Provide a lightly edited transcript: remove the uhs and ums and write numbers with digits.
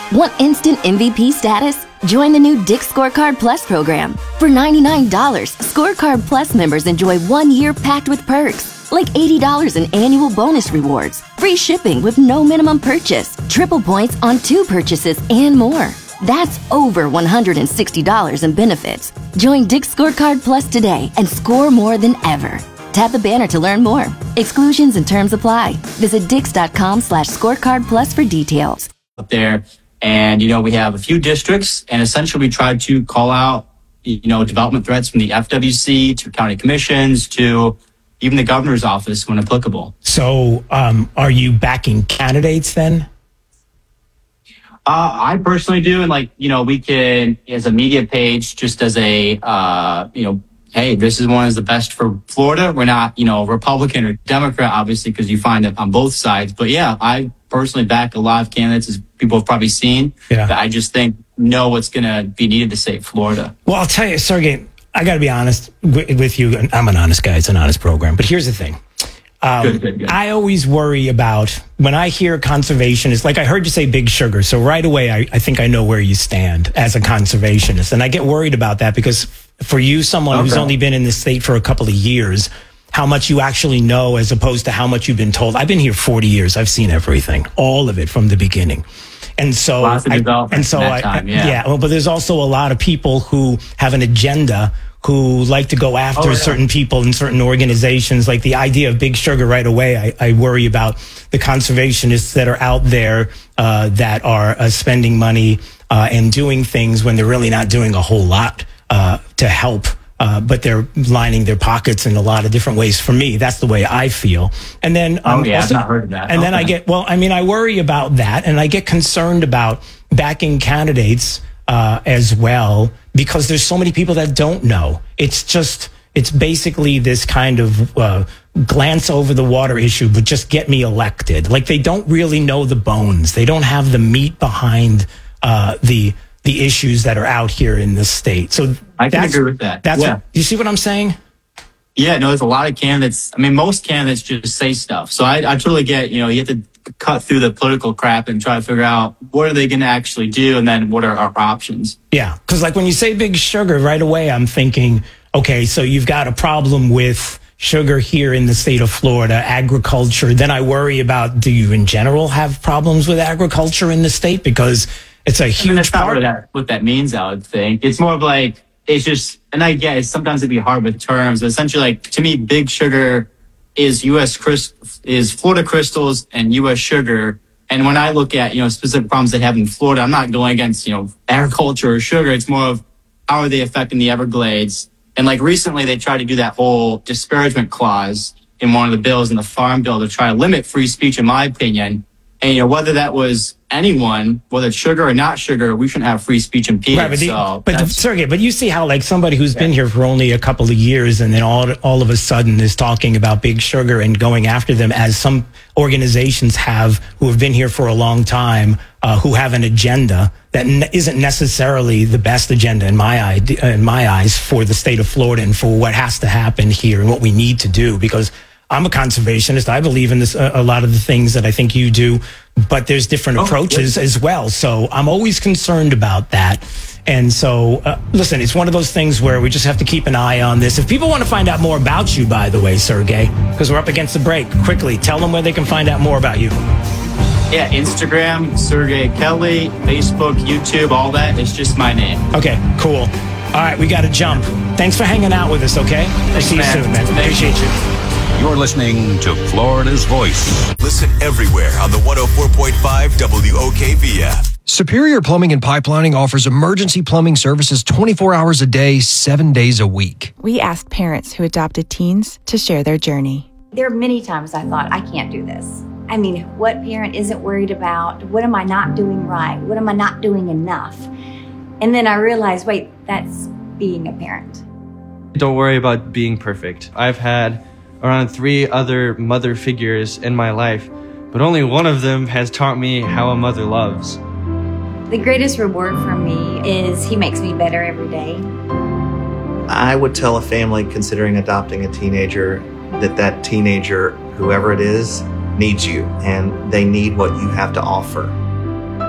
Want instant MVP status? Join the new Dick's Scorecard Plus program. For $99, Scorecard Plus members enjoy 1 year packed with perks, like $80 in annual bonus rewards, free shipping with no minimum purchase, triple points on 2 purchases, and more. That's over $160 in benefits. Join Dick's Scorecard Plus today and score more than ever. Tap the banner to learn more. Exclusions and terms apply. Visit dix.com/scorecardplus for details. Up there. And, we have a few districts, and essentially we try to call out, development threats from the FWC to county commissions to even the governor's office when applicable. So are you backing candidates then? I personally do. And we can, as a media page, just as a, hey, this is one is the best for Florida. We're not, Republican or Democrat, obviously, because you find it on both sides. But yeah, I personally back a lot of candidates, as people have probably seen, that I just think know what's going to be needed to save Florida. Well, I'll tell you, Sergey, I got to be honest with you. I'm an honest guy. It's an honest program. But here's the thing. Good. I always worry about when I hear conservationist, like I heard you say Big Sugar. So right away, I think I know where you stand as a conservationist. And I get worried about that because for you, someone who's only been in the state for a couple of years, how much you actually know as opposed to how much you've been told. I've been here 40 years. I've seen everything, all of it from the beginning. And so, lots of development but there's also a lot of people who have an agenda who like to go after certain people and certain organizations. Like the idea of Big Sugar right away, I worry about the conservationists that are out there that are spending money and doing things when they're really not doing a whole lot to help. But they're lining their pockets in a lot of different ways. For me, that's the way I feel. And then, I've not heard of that. And then I worry about that, and I get concerned about backing candidates as well because there's so many people that don't know. It's basically this kind of glance over the water issue, but just get me elected. Like they don't really know the bones. They don't have the meat behind the issues that are out here in the state. So I can agree with that. You see what I'm saying? Yeah, no, there's a lot of candidates. I mean, most candidates just say stuff. So I totally get, you have to cut through the political crap and try to figure out what are they going to actually do and then what are our options. Yeah, because like when you say Big Sugar, right away I'm thinking, okay, so you've got a problem with sugar here in the state of Florida, agriculture. Then I worry about, do you in general have problems with agriculture in the state? Because it's a huge part. That's not what that means, I would think. It's more of like, it's just, and I get it, sometimes it'd be hard with terms, but essentially, like, to me, Big Sugar is Florida Crystals and U.S. Sugar. And when I look at, specific problems they have in Florida, I'm not going against, agriculture or sugar. It's more of how are they affecting the Everglades? And like recently, they tried to do that whole disparagement clause in one of the bills in the Farm Bill to try to limit free speech, in my opinion. And, whether that was anyone, whether it's sugar or not sugar, we shouldn't have free speech impeded. Right, Sergey, but you see how like somebody who's been here for only a couple of years and then all of a sudden is talking about Big Sugar and going after them as some organizations who have been here for a long time, who have an agenda that isn't necessarily the best agenda in my eyes for the state of Florida and for what has to happen here and what we need to do, because I'm a conservationist. I believe in this, a lot of the things that I think you do, but there's different approaches as well. So I'm always concerned about that. And so, listen, it's one of those things where we just have to keep an eye on this. If people want to find out more about you, by the way, Sergey, because we're up against the break, quickly, tell them where they can find out more about you. Yeah, Instagram, Sergey Kelly, Facebook, YouTube, all that. It's just my name. Okay, cool. All right, we got to jump. Thanks for hanging out with us, okay? I'll see you soon, man. Appreciate you. You're listening to Florida's Voice. Listen everywhere on the 104.5 WOKV. Superior Plumbing and Pipelining offers emergency plumbing services 24 hours a day, 7 days a week. We asked parents who adopted teens to share their journey. There are many times I thought, I can't do this. I mean, what parent isn't worried about, what am I not doing right? What am I not doing enough? And then I realized, wait, that's being a parent. Don't worry about being perfect. I've had around 3 other mother figures in my life, but only one of them has taught me how a mother loves. The greatest reward for me is he makes me better every day. I would tell a family considering adopting a teenager that teenager, whoever it is, needs you, and they need what you have to offer.